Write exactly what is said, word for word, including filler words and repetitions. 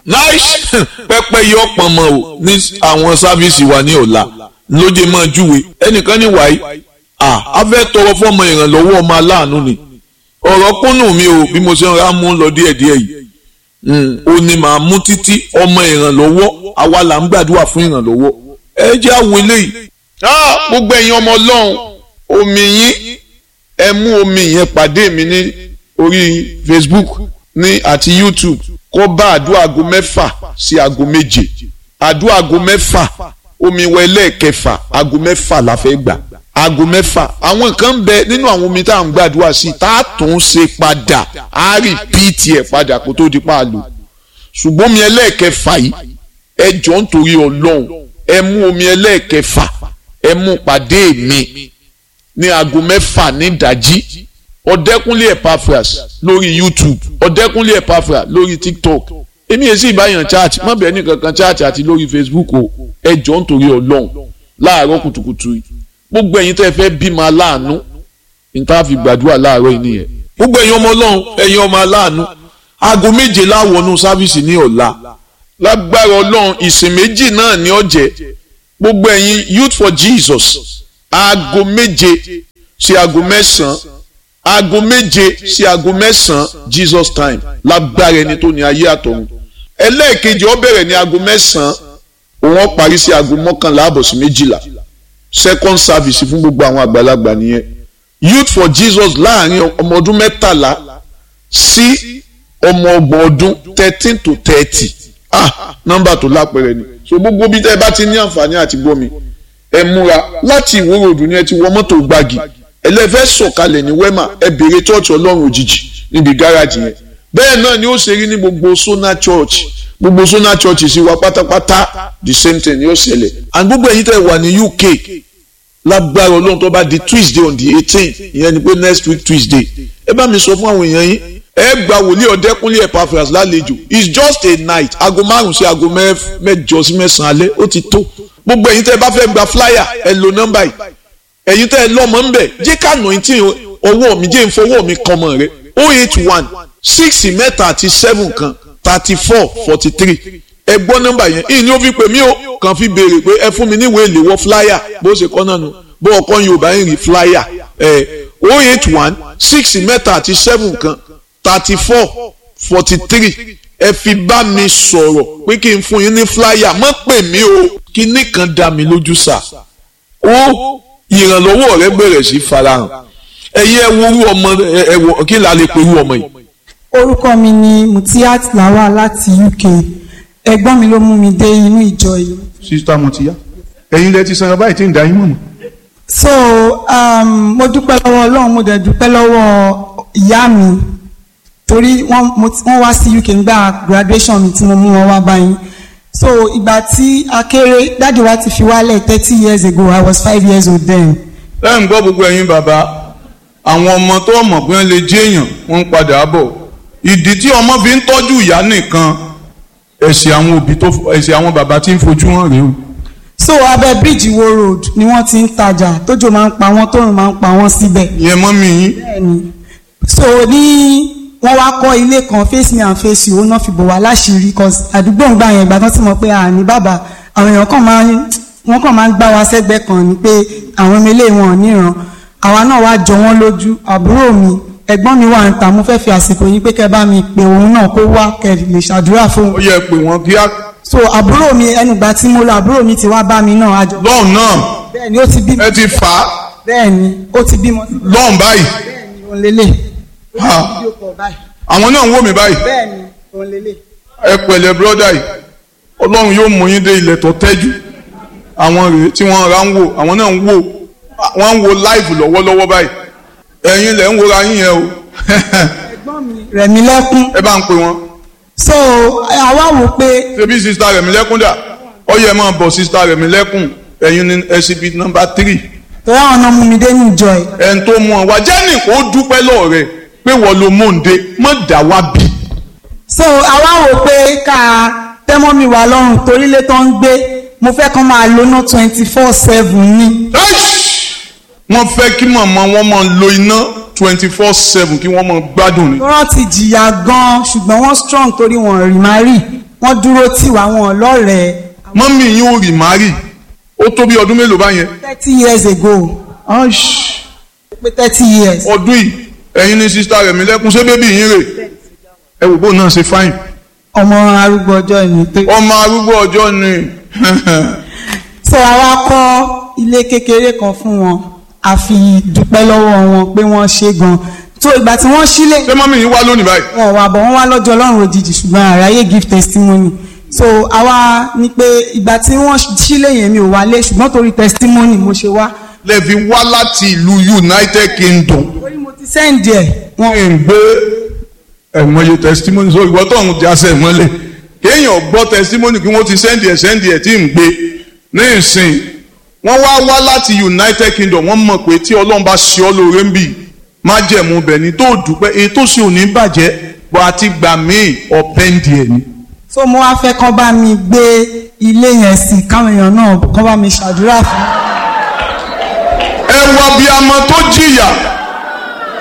nice pẹpẹ yọ pọnmọ o ní àwọn sáfíìsì wa ní ọ̀la lóde máa júwe ẹnìkan ní wàyí à á fẹ́ tọrọ fọmọ ìrànlọ́wọ́ ọmọ aláàánú ni ọ̀rọ̀ kúnnù mi o bí mo ṣe ń ra mú lọ díẹ̀díẹ̀ yìí ó ní màá mú títí ọmọ ìrànlọ́wọ́ àwa là ń gbàdúrà fún ìrànlọ́wọ́ ẹ jẹ́ àwọn eléyìí gbogbo ẹ̀yin ọmọ ọlọ́run omi yín ẹ mú omi yẹn pàdé mi ní orí Facebook ní àti YouTube kó bá àdúrà aago mẹ́fà sí aago méje àdúrà aago mẹ́fà omi wẹlẹ́ kẹfà aago mẹ́fà la fẹ́ gbà aago mẹ́fà àwọn kan ń bẹ nínú àwọn omi tá à ń gbàdúrà sí tá a tún ṣe padà á rìpíìtì ẹ̀ padà kó tó di pa àlò ṣùgbọ́n omi ẹlẹ́ẹ̀kẹfà yìí ẹ jọ̀ọ́ nítorí ọlọ́run ẹ mú omi ẹlẹ́ẹ̀kẹfà ẹ mú pàdé mi ní aago mẹ́fà ní ìdájí ọ̀dẹ́kúnlé Epaphras lórí YouTube ọ̀dẹ́kúnlé Epaphras lórí TikTok èmi yẹn sì báyàn chat má bẹ́ẹ̀ ní kankan chat àti lórí Facebook o ẹ jọ̀ọ́ nítorí ọlọ́run láàárọ̀ kùtùkùtù yìí gbogbo ẹ̀yin tẹ́ fẹ́ bímọ aláàánú níta fi gbàdúrà láàárọ̀ yìí nìyẹn gbogbo ẹ̀yin ọmọ ọlọ́run ẹ̀yin ọmọ aláàánú aago méje láwọnú sáfíìsì ní ọ̀la lágbára ọlọ́run ìsìn méjì náà ní ọ̀jẹ̀ gbogbo ẹ̀yin Youth for Jesus aago méje sí aago mẹ́sàn-án aago méje sí aago mẹ́sàn-án Jesus time lágbára ẹni tó ní ayé àtọ̀run ẹlẹ́ẹ̀kejì ó bẹ̀rẹ̀ ní aago mẹ́sàn-án òun ó parí sí aago mọ́kànlá àbọ̀ sí méjìlá second service fún gbogbo àwọn àgbàlagbà nìyẹn Youth for Jesus láàrin ọmọ ọdún mẹ́tàlá sí ọmọ ọgbọ̀n ọdún thirteen to thirty ah nọ́mbà tó lápẹẹrẹ ni so gbogbo bí tẹ́ ẹ bá ti ní àǹfààní àti gbọ́ mi ẹ múra láti Ìwó Road ni ẹ ti wọ mọ́tò gbági ẹlẹ́fẹ́ sọ̀kalẹ̀ ní wema ẹ béèrè church ọlọ́run òjijì níbi gáràjì yẹn bẹ́ẹ̀ náà ni ó ṣe rí ní gbogbo Sona Church gbogbo Sona Church sí wa pátápátá the same thing ni ó ṣẹlẹ̀ and gbogbo ẹ̀yin tẹ́ wà ní U K lágbára ọlọ́run tó bá di Tuesday on the eighteen ìyẹn ni pé next week Tuesday ẹ bá mi sọ fún àwọn èèyàn yín ẹ gba wòlíì ọ̀dẹ́kúnlé Epaphras lálejò it's just a night aago márùn sí aago mẹ́jọ sí mẹ́sàn-án alẹ́ ó ti tó gbogbo ẹ̀yin tẹ́ bá fẹ́ gba flyer ẹ lo nọ́mbà yìí ẹ̀yin tẹ́ ẹ lọ́mọ ń bẹ̀ jẹ́ ká nà tí ọwọ́ mi jẹ́ ìfọwọ́ mi kan mọ̀ rẹ oh eight one six mẹ́ta àti seven kan thirty four forty three ẹ gbọ́ nọ́mbà yẹn ìyìn ni ó fi pè mí o kàn fi béèrè pé ẹ fún mi níwèé ìléwọ́ flyer bó ṣe kọ́ náà nù bó ọkọ Yorùbá ń rí flyer ẹ oh eight one six mẹ́ta àti seven kan thirty four forty three ẹ fi bá mi sọ̀rọ̀ pé kí n fún yín ní flyer má pè mí o kí nìkan dá mi lójú sà ó ìrànlọ́wọ́ rẹ bẹ̀rẹ̀ sí farahàn ẹ̀yin ẹ wo orú ọmọ ẹ wọ kí la lè pe irú ọmọ yìí. orúkọ mi ni Mutiat Lawal láti U K ẹ̀gbọ́n mi ló mú mi dé inú ìjọ yìí. sista Mutiya ẹ̀yin lẹ ti sanra báyìí tí ń da yín mọ̀ mọ́. so um, mo dúpẹ́ lọ́wọ́ Ọlọ́run mo dẹ̀ dúpẹ́ lọ́wọ́ ìyá mi torí wọ́n wá sí U K nígbà graduation mi tí mo mú wọn wá báyìí so ìgbà tí akéré dáàdi wa ti fi wálẹ̀ thirty years ago I was five years old then. ẹ ń gbọ́ gbogbo ẹ̀yin bàbá àwọn ọmọ tó mọ̀ pé wọ́n lè jẹ́ èèyàn wọ́n ń padà bọ̀ ìdí tí ọmọ fi ń tọ́jú ìyá nìkan ẹ̀ṣẹ̀ àwọn òbí tó ẹ̀ṣẹ̀ àwọn bàbá tí ń fojú hàn rèé o. so abẹ́ bíríìjì Ìwó road ni wọ́n ti ń tajà tójò máa ń pa wọ́n tóòrùn máa ń pa wọ́n síbẹ̀. ìyẹn mọ́ mi yín. bẹ́ẹ̀ni so ní wọ́n wá kọ́ ilé kan face me and face you ó náà fi bò wá láṣìírí cause àdúgbò ń gbà yẹn ìgbà tán ti mọ̀ pé àní bàbá àwọn èèyàn kan máa ń wọ́n kàn máa ń gbá wa sẹ́gbẹ́ kan ni pé àwọn ọmọ ilé wọn ò níran àwa náà wá jọ wọ́n lójú àbúrò mi ẹ̀gbọ́n mi wà ń ta mo fẹ́ fi àsìkò yìí pé kẹ́ bá mi pè òun náà kó wá kẹ́ lè ṣàdúrà fún. ó yẹ pé wọ́n kí á. so àbúrò mi ẹnùgbà tí mo lọ àbúrò mi ti wá bá mi náà àjọ. lọ́ọ̀n náà bẹ́ẹ̀ni ó ti bímọ. ẹ ti fà á. bẹ́ẹ̀ni ó ti bímọ. lọ́ọ̀n báyìí. bẹ́ẹ̀ni òun lélẹ̀. àwọn náà ń wò mí báyìí. bẹ́ẹ̀ni òun lélẹ̀. ẹ pẹ̀lẹ́ bírọ́dà yìí ọlọ́run yóò mú yín dé ilẹ̀ tó tẹ́jú àwọn rèé tí wọ́n ra ń wò àwọn náà ń wò wọ́n ń wo live lọ́wọ́lọ́wọ́ báyìí ẹ̀yin lẹ̀ ń wòra yín yẹn o. ẹ̀gbọ́n mi Rẹ̀mílẹ́kún. ẹ bá ń pè wọ́n. so àwa wò pé. ṣebí sista Rẹ̀mílẹ́kún dà ó yẹ máa bọ̀ sista Rẹ̀mílẹ́kún ẹ̀yin ní exhibit number three. tọ́lá àwọn ọmọ mi dé ní ìjọ ẹ̀. ẹ̀ ń tó mú ọ wá jẹ́ nìkan ó dúpẹ́ lọ́ọ̀ rẹ̀ pé wọ́n lo mòǹde mọ́ dà wá bí. so àwa wò pé ká tẹ́mọ́ mi wà lọ́rùn torílé tó ń gbé mo fẹ́ kán máa lóná twenty four seven ní. wọ́n fẹ́ kí màmá wọn máa lo iná twenty four seven kí wọ́n máa gbádùn ni. wọ́n ti jìyà gan-an ṣùgbọ́n wọ́n strong torí wọ́n rí máa rí wọ́n dúró tì wá wọn lọ́rẹ̀ẹ́. mọ́mì yín ò rì márì ó tó bí ọdún mélòó báyẹn. thirty years ago. pé thirty years. ọdún yìí ẹ̀yin ní sista rẹ̀ mi lẹ́kún ṣé bébì yín rè ẹ wò bó náà ṣe fáìn. ọmọ arúgbó ọjọ́ ni. ọmọ arúgbó ọjọ́ ni. so àwa kọ́ ilé kékeré kan fún wọn a fi dúpẹ́ lọ́wọ́ wọn pé wọ́n ṣe gan so ìgbà tí wọ́n sílé. ṣé mọ́mí yín wá lónìí báyìí. wọn wà bọ̀ wọ́n wá lọ́jọ́ ọlọ́run òjijì ṣùgbọ́n àráyé give testimony so àwa ní pé ìgbà tí wọ́n sílé yẹn mi ò wálé ṣùgbọ́n torí testimony mo ṣe wá. lẹ́ẹ̀fi wá láti ìlú United Kingdom. orí mo ti sẹ́ǹdì ẹ̀. wọ́n ń gbé ẹ̀mọye testimony so ìwọ́ tó ń jásẹ̀ mọ́lẹ̀ kéèyàn gbọ́ testimony kí wọ́n ti sẹ́ǹdì ẹ̀ sẹ́ǹdì ẹ̀ tí ń gbé ní ìsìn wọ́n wá wá láti United Kingdom wọ́n mọ̀ pé tí Ọlọ́run bá ṣe ọ́ lóore ń bì májẹ̀mú bẹ̀ ni tó dúpẹ́ èyí tó ṣe ò ní bàjẹ́ bọ́ àti gbà míì ọ̀pẹ́ǹdì ẹ̀ ni. so mo wá fẹ́ kán bá mi gbé ilé yẹn sí káwọn èèyàn náà kán bá mi ṣàdúrà fún. ẹ wọ bí amọ tó jìyà